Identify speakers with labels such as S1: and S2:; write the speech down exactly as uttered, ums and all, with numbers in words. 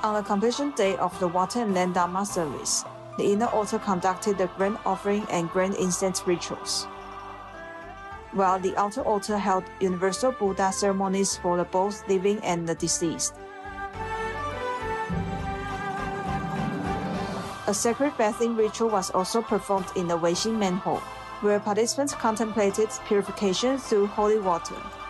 S1: On the completion day of the Water and Land Dharma service, the inner altar conducted the grand offering and grand incense rituals, while the outer altar held universal Buddha ceremonies for the both living and the deceased. A sacred bathing ritual was also performed in the Weixin manhole, where participants contemplated purification through holy water.